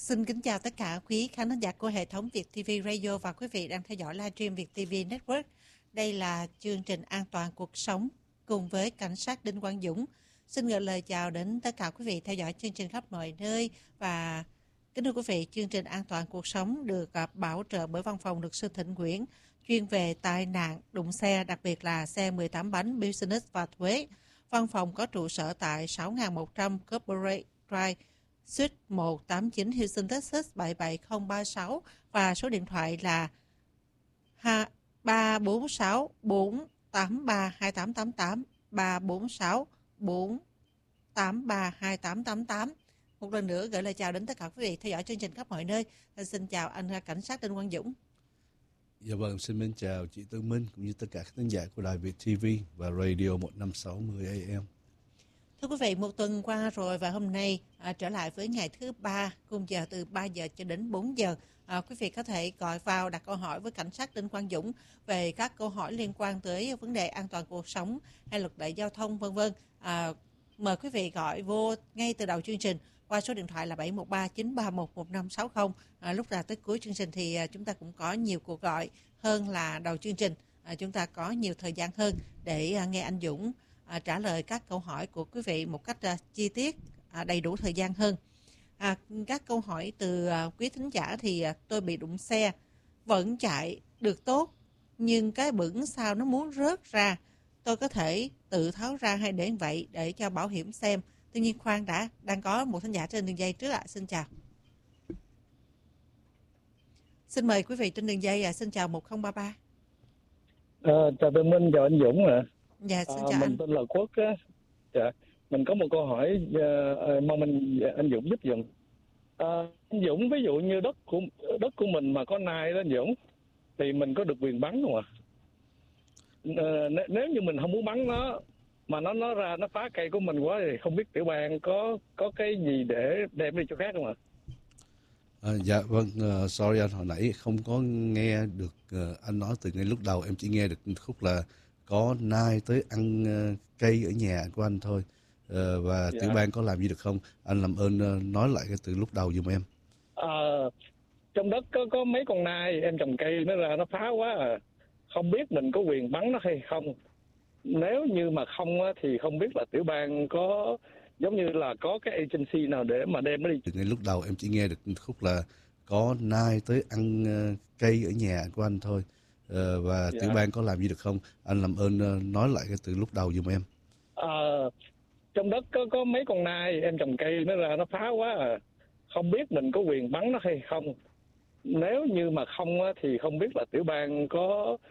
Xin kính chào tất cả quý khán thính giả của hệ thống Việt TV Radio và quý vị đang theo dõi livestream Việt TV Network. Đây là chương trình An toàn cuộc sống cùng với cảnh sát Đinh Quang Dũng. Xin gửi lời chào đến tất cả quý vị theo dõi chương trình khắp mọi nơi và kính thưa quý vị, chương trình An toàn cuộc sống được bảo trợ bởi văn phòng luật sư Thịnh Nguyễn chuyên về tai nạn đụng xe, đặc biệt là xe 18 bánh, business và thuế. Văn phòng có trụ sở tại 6100 Corporate Drive, Suite 189 Houston, Texas 77036 và số điện thoại là 346 483 2888 346 483 2888. Một lần nữa gửi lời chào đến tất cả quý vị theo dõi chương trình khắp mọi nơi. Xin chào anh cảnh sát Đinh Quang Dũng. Dạ vâng, xin mến chào chị Tư Minh cũng như tất cả các khán giả của Đài Việt TV và Radio 1560 AM. Thưa quý vị, một tuần qua rồi và hôm nay trở lại với ngày thứ ba, khung giờ từ 3 giờ cho đến 4 giờ. Quý vị có thể gọi vào đặt câu hỏi với cảnh sát Đinh Quang Dũng về các câu hỏi liên quan tới vấn đề an toàn cuộc sống hay luật lệ giao thông v.v. Mời quý vị gọi vô ngay từ đầu chương trình qua số điện thoại là 713-931-1560. Lúc ra tới cuối chương trình thì chúng ta cũng có nhiều cuộc gọi hơn là đầu chương trình. Chúng ta có nhiều thời gian hơn để nghe anh Dũng trả lời các câu hỏi của quý vị một cách chi tiết, đầy đủ thời gian hơn. Các câu hỏi từ quý thính giả thì tôi bị đụng xe, vẫn chạy được tốt, nhưng cái bửng sau nó muốn rớt ra. Tôi có thể tự tháo ra hay để vậy để cho bảo hiểm xem? Tuy nhiên khoan đã, đang có một thính giả trên đường dây trước ạ. Xin chào. Xin mời quý vị trên đường dây. Xin chào 1033. Chào Tư Minh, chào anh Dũng ạ. Dạ, xin chào mình anh. tên là Quốc á. Dạ, mình có một câu hỏi mong anh Dũng giúp dùm. Anh Dũng, ví dụ như đất của mình mà có nai đó anh Dũng, thì mình có được quyền bắn không ạ? Nếu như mình không muốn bắn nó mà nó ra nó phá cây của mình quá thì không biết tiểu bang có cái gì để đem đi chỗ khác không ạ? Dạ vâng, sorry anh, hồi nãy không có nghe được anh nói từ ngay lúc đầu, em chỉ nghe được khúc là có nai tới ăn cây ở nhà của anh thôi. Và Dạ. tiểu bang có làm gì được không? Anh làm ơn nói lại từ lúc đầu giùm em. Trong đất có mấy con nai, em trồng cây nó ra nó phá quá à. Không biết mình có quyền bắn nó hay không. Nếu như mà không á, thì không biết là tiểu bang có giống như là có cái agency nào để mà đem nó đi. Từ ngay lúc đầu em chỉ nghe được khúc là có nai tới ăn cây ở nhà của anh thôi. Và Dạ. tiểu bang có làm gì được không? Anh làm ơn nói lại từ lúc đầu giùm em. Trong đất có mấy con nai, em trồng cây nó ra nó phá quá à. Không biết mình có quyền bắn nó hay không. Nếu như mà không á, thì không biết là tiểu bang có